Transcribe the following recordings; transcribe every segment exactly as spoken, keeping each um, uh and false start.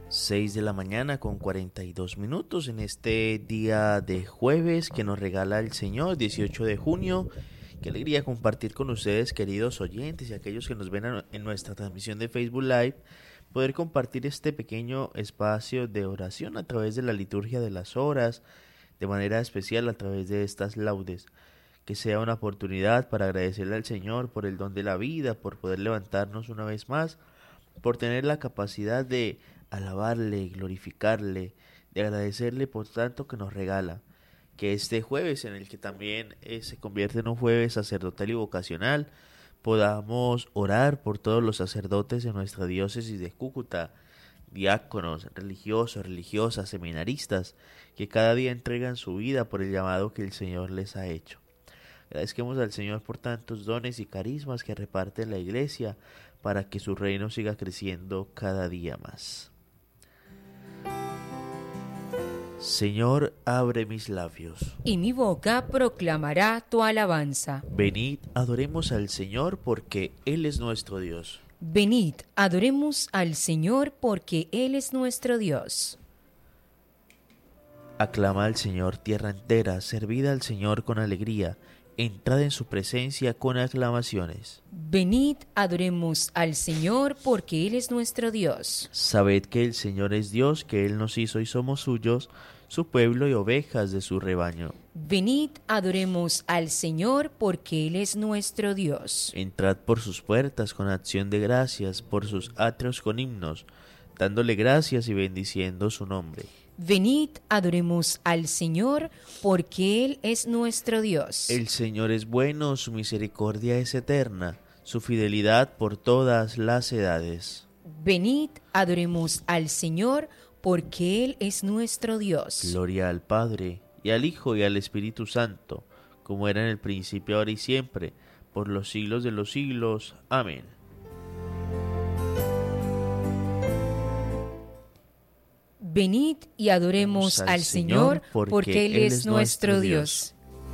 Seis de la mañana con cuarenta y dos minutos en este día de jueves que nos regala el Señor, dieciocho de junio. Qué alegría compartir con ustedes, queridos oyentes y aquellos que nos ven en nuestra transmisión de Facebook Live, poder compartir este pequeño espacio de oración a través de la liturgia de las horas, de manera especial a través de estas laudes. Que sea una oportunidad para agradecerle al Señor por el don de la vida, por poder levantarnos una vez más, por tener la capacidad de alabarle, glorificarle, de agradecerle por tanto que nos regala. Que este jueves, en el que también eh, se convierte en un jueves sacerdotal y vocacional, podamos orar por todos los sacerdotes de nuestra diócesis de Cúcuta, diáconos, religiosos, religiosas, seminaristas, que cada día entregan su vida por el llamado que el Señor les ha hecho. Agradezcamos al Señor por tantos dones y carismas que reparte en la Iglesia para que su reino siga creciendo cada día más. Señor, abre mis labios, y mi boca proclamará tu alabanza. Venid, adoremos al Señor porque Él es nuestro Dios. Venid, adoremos al Señor porque Él es nuestro Dios. Aclama al Señor tierra entera, servid al Señor con alegría, entrad en su presencia con aclamaciones. Venid, adoremos al Señor porque Él es nuestro Dios. Sabed que el Señor es Dios, que Él nos hizo y somos suyos, su pueblo y ovejas de su rebaño. Venid, adoremos al Señor porque Él es nuestro Dios. Entrad por sus puertas con acción de gracias, por sus atrios con himnos, dándole gracias y bendiciendo su nombre. Venid, adoremos al Señor, porque Él es nuestro Dios. El Señor es bueno, su misericordia es eterna, su fidelidad por todas las edades. Venid, adoremos al Señor, porque Él es nuestro Dios. Gloria al Padre, y al Hijo, y al Espíritu Santo, como era en el principio, ahora y siempre, por los siglos de los siglos. Amén. Venid y adoremos al, al Señor, Señor porque, porque Él es nuestro Dios.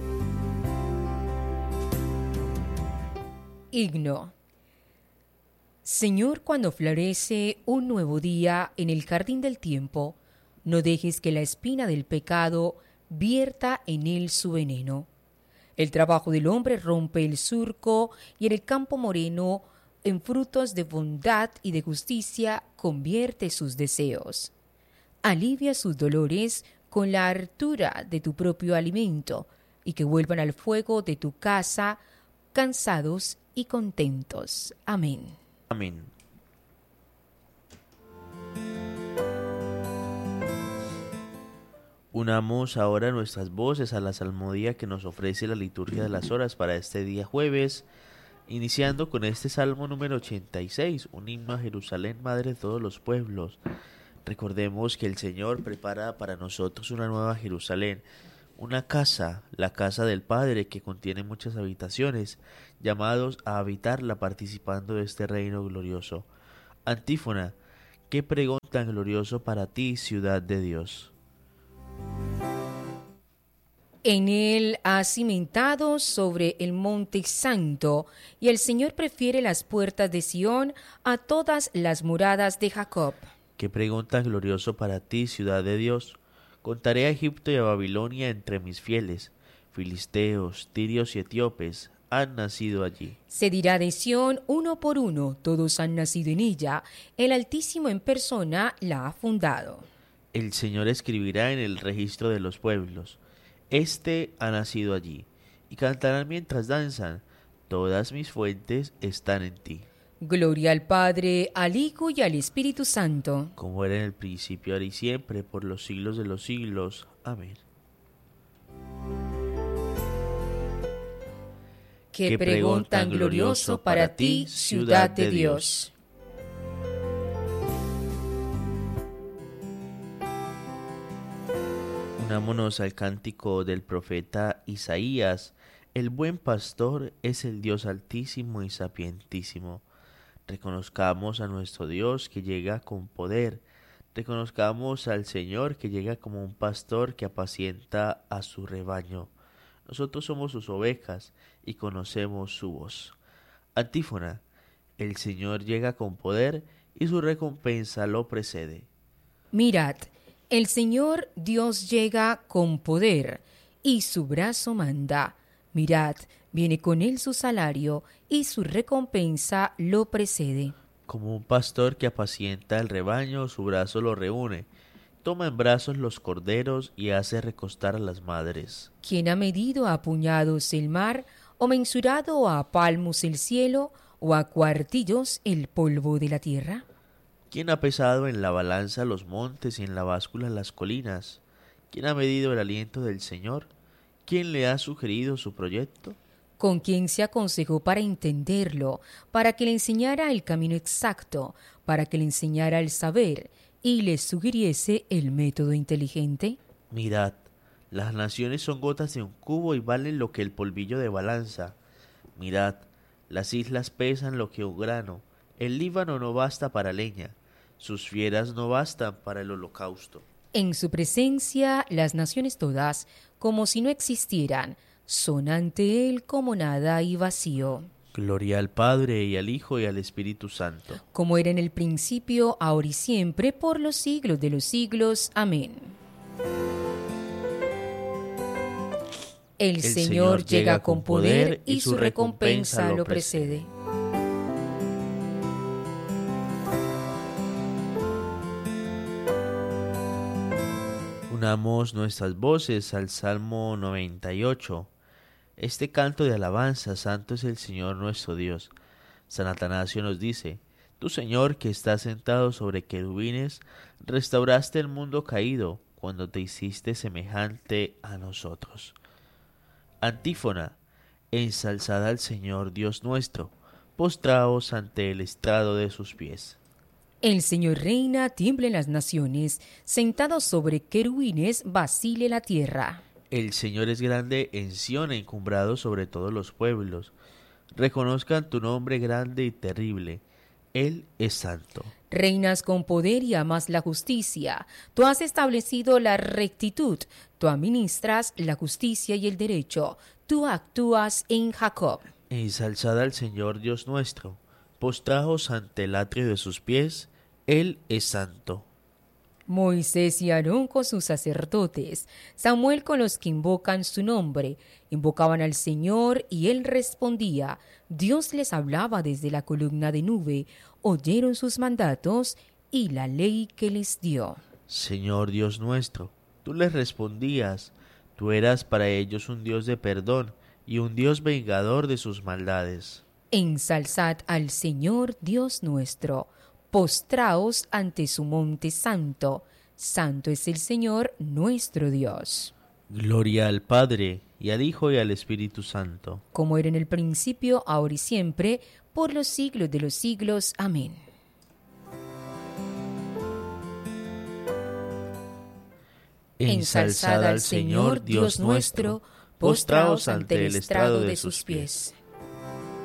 Himno. Señor, cuando florece un nuevo día en el jardín del tiempo, no dejes que la espina del pecado vierta en él su veneno. El trabajo del hombre rompe el surco y en el campo moreno, en frutos de bondad y de justicia, convierte sus deseos. Alivia sus dolores con la hartura de tu propio alimento, y que vuelvan al fuego de tu casa, cansados y contentos. Amén. Amén. Unamos ahora nuestras voces a la salmodia que nos ofrece la liturgia de las horas para este día jueves, iniciando con este salmo número ochenta y seis, un himno a Jerusalén, madre de todos los pueblos. Recordemos que el Señor prepara para nosotros una nueva Jerusalén, una casa, la casa del Padre, que contiene muchas habitaciones, llamados a habitarla participando de este reino glorioso. Antífona, qué pregón tan glorioso para ti, ciudad de Dios. En él ha cimentado sobre el monte santo, y el Señor prefiere las puertas de Sión a todas las moradas de Jacob. Qué pregón tan glorioso para ti, ciudad de Dios. Contaré a Egipto y a Babilonia entre mis fieles. Filisteos, tirios y etíopes han nacido allí. Se dirá de Sión uno por uno, todos han nacido en ella. El Altísimo en persona la ha fundado. El Señor escribirá en el registro de los pueblos. Este ha nacido allí. Y cantarán mientras danzan. Todas mis fuentes están en ti. Gloria al Padre, al Hijo y al Espíritu Santo. Como era en el principio, ahora y siempre, por los siglos de los siglos. Amén. Qué pregón tan glorioso para ti, ciudad de Dios. Unámonos al cántico del profeta Isaías. El buen pastor es el Dios altísimo y sapientísimo. Reconozcamos a nuestro Dios que llega con poder. Reconozcamos al Señor que llega como un pastor que apacienta a su rebaño. Nosotros somos sus ovejas y conocemos su voz. Antífona. El Señor llega con poder y su recompensa lo precede. Mirad, el Señor Dios llega con poder, y su brazo manda. Mirad, viene con él su salario, y su recompensa lo precede. Como un pastor que apacienta el rebaño, su brazo lo reúne. Toma en brazos los corderos y hace recostar a las madres. ¿Quién ha medido a puñados el mar, o mensurado a palmos el cielo, o a cuartillos el polvo de la tierra? ¿Quién ha pesado en la balanza los montes y en la báscula las colinas? ¿Quién ha medido el aliento del Señor? ¿Quién le ha sugerido su proyecto? ¿Con quién se aconsejó para entenderlo, para que le enseñara el camino exacto, para que le enseñara el saber y le sugiriese el método inteligente? Mirad, las naciones son gotas de un cubo y valen lo que el polvillo de balanza. Mirad, las islas pesan lo que un grano. El Líbano no basta para leña, sus fieras no bastan para el holocausto. En su presencia las naciones todas, como si no existieran, son ante él como nada y vacío. Gloria al Padre, y al Hijo, y al Espíritu Santo. Como era en el principio, ahora y siempre, por los siglos de los siglos. Amén. El, el Señor, Señor llega con poder, y su recompensa lo precede. Unamos nuestras voces al Salmo noventa y ocho. Este canto de alabanza, santo es el Señor nuestro Dios. San Atanasio nos dice: Tú, Señor, que estás sentado sobre querubines, restauraste el mundo caído cuando te hiciste semejante a nosotros. Antífona. Ensalzad al Señor Dios nuestro, postraos ante el estrado de sus pies. El Señor reina, tiemblen las naciones, sentado sobre querubines, vacile la tierra. El Señor es grande en Sión, encumbrado sobre todos los pueblos. Reconozcan tu nombre grande y terrible. Él es santo. Reinas con poder y amas la justicia. Tú has establecido la rectitud. Tú administras la justicia y el derecho. Tú actúas en Jacob. Ensalzad al Señor Dios nuestro. Postraos ante el atrio de sus pies. Él es santo. Moisés y Aarón con sus sacerdotes, Samuel con los que invocan su nombre, invocaban al Señor y él respondía. Dios les hablaba desde la columna de nube, oyeron sus mandatos y la ley que les dio. Señor Dios nuestro, tú les respondías, tú eras para ellos un Dios de perdón y un Dios vengador de sus maldades. Ensalzad al Señor Dios nuestro. Postraos ante su monte santo. Santo es el Señor nuestro Dios. Gloria al Padre, y al Hijo, y al Espíritu Santo. Como era en el principio, ahora y siempre, por los siglos de los siglos. Amén. Ensalzad al Señor Dios nuestro, postraos ante el estrado de sus pies.